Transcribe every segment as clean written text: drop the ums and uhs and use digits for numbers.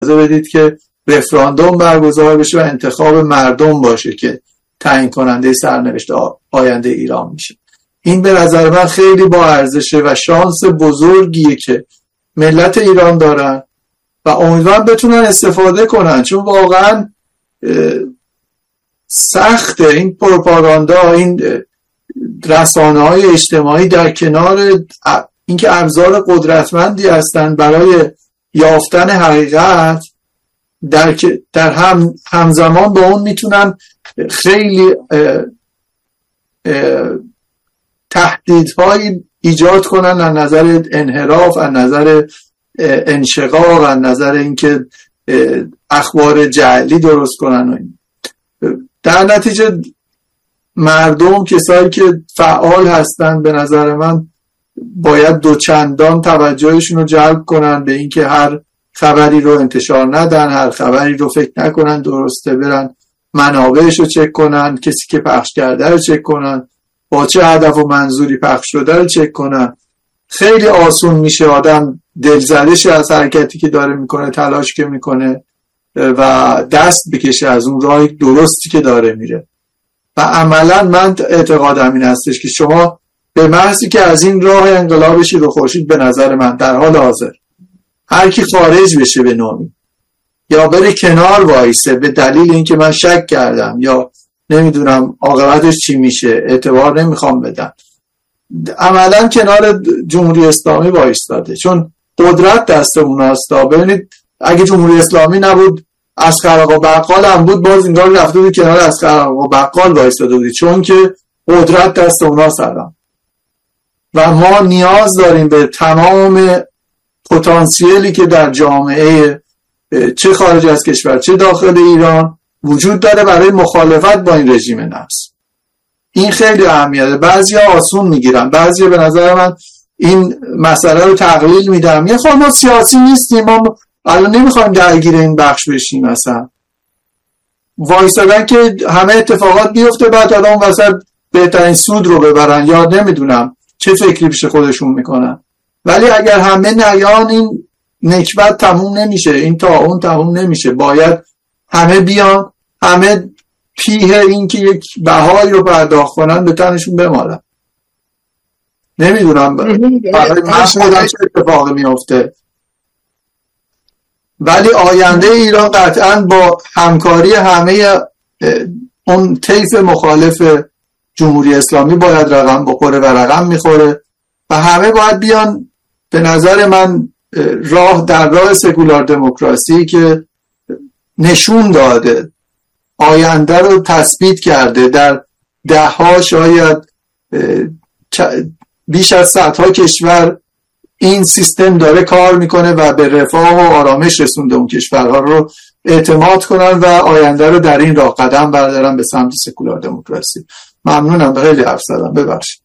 اجازه بدید که رفراندوم برگزار بشه و انتخاب مردم باشه که تعیین کننده سرنوشت آینده ایران میشه. این به نظر من خیلی با ارزشه و شانس بزرگیه که ملت ایران دارن و امیدوارم بتونن استفاده کنن، چون واقعا سخته این پروپاگاندا، این رسانه‌های اجتماعی در کنار اینکه ابزار قدرتمندی هستن برای یافتن حقیقت، در همزمان با اون میتونن خیلی تهدیدهایی ایجاد کنن از نظر انحراف، از نظر انشقاق، از نظر اینکه اخبار جعلی درست کنن و این. در نتیجه مردم، کسایی که فعال هستن، به نظر من باید دوچندان توجهشون رو جلب کنن به اینکه هر خبری رو انتشار ندن، هر خبری رو فکر نکنن درسته، برن منابعش رو چک کنن، کسی که پخش کرده رو چک کنن، با چه هدف و منظوری پخش شده رو چک کنن. خیلی آسون میشه آدم دلزده شه از حرکتی که داره میکنه، تلاش که میکنه و دست بکشه از اون راه درستی که داره میره. و عملا من اعتقادم این هستش که شما به محضی که از این راه انقلاب بشید رو خورشید، به نظر من در حال حاضر هر کی خارج بشه به نوعی یا بره کنار وایسه به دلیل اینکه من شک کردم یا نمیدونم عاقبتش چی میشه، اعتبار نمیخوام بدم، عملا کنار جمهوری اسلامی وایستاده، چون قدرت دست اوناست. ببینید اگه جمهوری اسلامی نبود، اصغر آقا بقال هم بود، باز انگار رفته بود کنار اصغر آقا بقال وایستاده بود، چون که قدرت دست اوناست الان. و ما نیاز داریم به تمام پتانسیلی که در جامعه چه خارج از کشور چه داخل ایران وجود داره برای مخالفت با این رژیم نفس. این خیلی اهمیته. بعضیا آسون میگیرن، بعضیا به نظر من این مسئله رو تقلیل میدن. یه خود ما سیاسی نیستیم، ما الان نمیخوایم درگیر این بخش بشیم، مثلا وایسادن که همه اتفاقات بیفته بعد الان وسط بهترین سود رو ببرن یا نمیدونم چه فکری پیش خودشون میکنن. ولی اگر همه نیان این نکبت تموم نمیشه، این طاعون تموم نمیشه. باید همه بیان، همه پیه این که یک بهایی رو پرداخت کنن به تنشون بمالن. نمیدونم برای من خودم چه اتفاقی میفته، ولی آینده ایران قطعا با همکاری همه اون طیف مخالف جمهوری اسلامی باید رقم بخوره و رقم میخوره و همه باید بیان. به نظر من در راه سکولار دموکراسی که نشون داده، آینده رو تثبیت کرده، در ده‌ها شاید بیش از صدها کشور این سیستم داره کار میکنه و به رفاه و آرامش رسونده اون کشورها رو اعتماد کنن و آینده رو در این راه قدم بردارن به سمت سکولار دموکراسی. ممنونم، خیلی حرف زدم، ببخشید.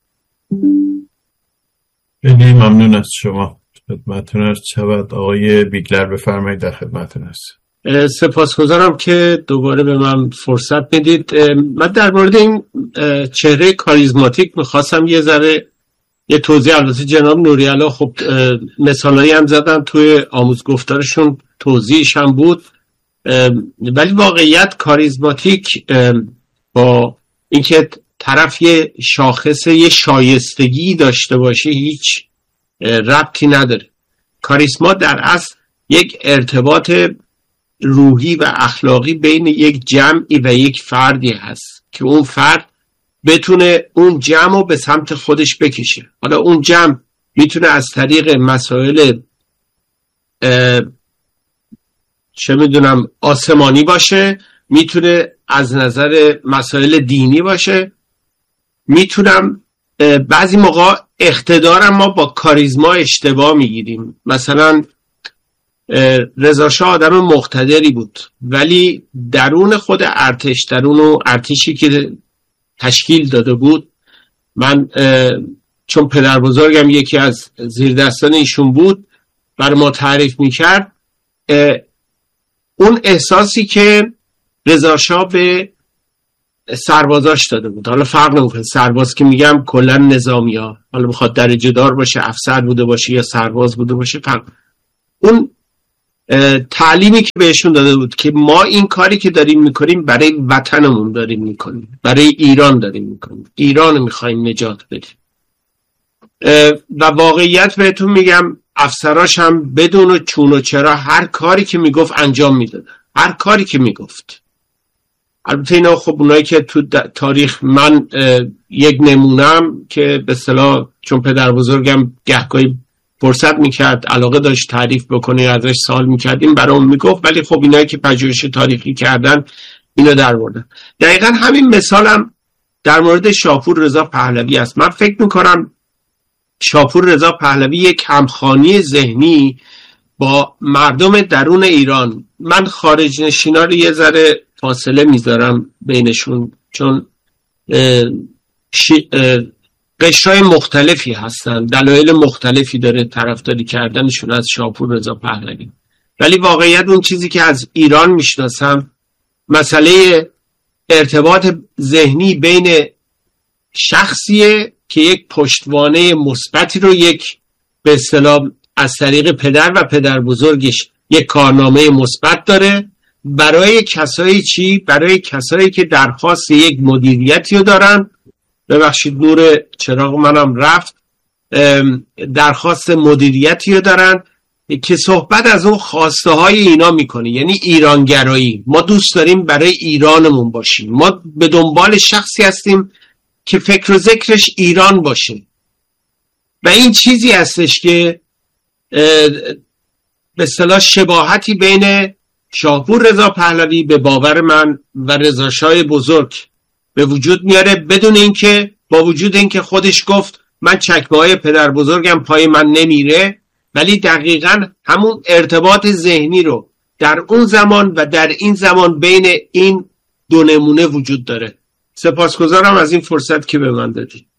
خیلی ممنون از شما. خدمتتون عرض شود. آقای بیگلر بفرمایید، در خدمتتون هستم. سپاسگزارم که دوباره به من فرصت میدید. من در مورد این چهره کاریزماتیک میخواستم یه توضیح. البته جناب نوری‌علا خب مثالایی هم زدن توی آموزگفتارشون، توضیحش هم بود، ولی واقعیت کاریزماتیک با اینکه طرف یه شاخص یه شایستگی داشته باشه هیچ ربطی نداره. کاریسما در اصل یک ارتباط روحی و اخلاقی بین یک جمعی و یک فردی هست که اون فرد بتونه اون جمع رو به سمت خودش بکشه. حالا اون جمع میتونه از طریق مسائل چه میدونم آسمانی باشه، میتونه از نظر مسائل دینی باشه، میتونم بعضی موقع اقتدارم ما با کاریزما اشتباه میگیریم. مثلا رضا شاه آدم مقتدری بود ولی درون خود ارتش، درون ارتشی که تشکیل داده بود، من چون پدر بزرگم یکی از زیردستان ایشون بود برای ما تعریف میکرد، اون احساسی که رضا شاه به سربازاش داده بود، حالا فرق نمیکنه سرباز که میگم کلا نظامی ها، حالا بخواد درجه دار باشه، افسر بوده باشه یا سرباز بوده باشه، فرق. اون تعلیمی که بهشون داده بود که ما این کاری که داریم میکنیم برای وطنمون داریم میکنیم، برای ایران داریم میکنیم، ایران میخوایم نجات بدیم. و واقعیت بهتون میگم افسراش هم بدون چون و چرا هر کاری که میگفت انجام میدادن، هر کاری که میگفت. البته اینا خب اونایی که تو تاریخ من یک نمونم که به اصطلاح چون پدر بزرگم گهگاهی فرصت میکرد علاقه داشت تعریف بکنه ازش سوال میکردیم برام میگفت، ولی خب اینایی که پژوهش تاریخی کردن اینو در بردن. دقیقاً همین مثالم در مورد شاپور رضا پهلوی است. من فکر میکنم شاپور رضا پهلوی یک همخوانی ذهنی با مردم درون ایران، من خارج نشینا رو یه ذره فاصله میذارم بینشون چون قشرهای مختلفی هستن، دلایل مختلفی داره طرفداری کردنشون از شاپور رضا پهلوی، ولی واقعیت اون چیزی که از ایران میشناسم مسئله ارتباط ذهنی بین شخصیه که یک پشتوانه مثبتی رو یک به اصطلاح از طریق پدر و پدر بزرگش یک کارنامه مثبت داره برای کسایی چی؟ برای کسایی که درخواست یک مدیریتی رو دارن. ببخشید نور چراغ منم رفت. درخواست مدیریتی رو دارن که صحبت از اون خواسته های اینا میکنه، یعنی ایرانگرایی. ما دوست داریم برای ایرانمون باشیم، ما به دنبال شخصی هستیم که فکر و ذکرش ایران باشه و این چیزی هستش که به اصطلاح شباهتی بین شاپور رضا پهلوی به باور من و رضا شاه بزرگ به وجود میاره، بدون اینکه با وجود اینکه خودش گفت من چکمه‌های پدر بزرگم پای من نمیره، ولی دقیقاً همون ارتباط ذهنی رو در اون زمان و در این زمان بین این دو نمونه وجود داره. سپاسگزارم از این فرصت که به من دادید.